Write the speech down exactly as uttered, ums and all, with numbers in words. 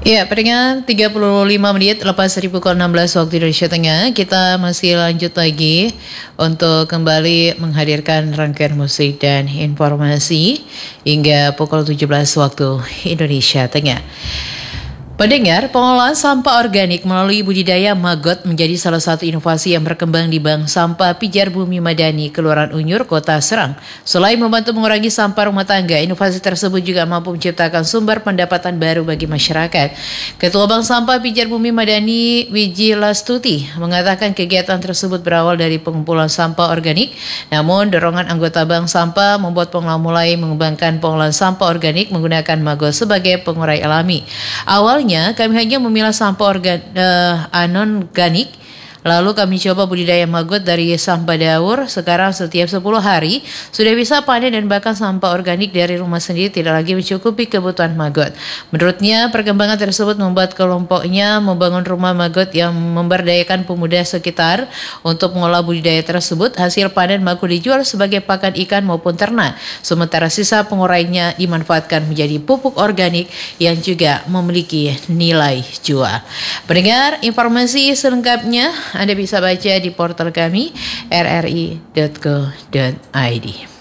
Ya, pendengar tiga puluh lima menit lepas dari pukul enam belas waktu Indonesia Tengah, kita masih lanjut lagi untuk kembali menghadirkan rangkaian musik dan informasi hingga pukul tujuh belas waktu Indonesia Tengah. Pendengar, pengolahan sampah organik melalui budidaya maggot menjadi salah satu inovasi yang berkembang di Bank Sampah Pijar Bumi Madani, Kelurahan Unyur, Kota Serang. Selain membantu mengurangi sampah rumah tangga, inovasi tersebut juga mampu menciptakan sumber pendapatan baru bagi masyarakat. Ketua Bank Sampah Pijar Bumi Madani, Wiji Lastuti, mengatakan kegiatan tersebut berawal dari pengumpulan sampah organik. Namun, dorongan anggota Bank Sampah membuat pengelola mulai mengembangkan pengolahan sampah organik menggunakan maggot sebagai pengurai alami. Awalnya kami hanya memilah sampah organ, uh, anorganik, lalu kami coba budidaya maggot dari sampah daur. Sekarang setiap sepuluh hari sudah bisa panen dan bahkan sampah organik dari rumah sendiri tidak lagi mencukupi kebutuhan maggot. Menurutnya, perkembangan tersebut membuat kelompoknya membangun rumah maggot yang memberdayakan pemuda sekitar untuk mengolah budidaya tersebut. Hasil panen maggot dijual sebagai pakan ikan maupun ternak, sementara sisa pengurainya dimanfaatkan menjadi pupuk organik yang juga memiliki nilai jual. Pendengar, informasi selengkapnya Anda bisa baca di portal kami r r i dot co dot i d.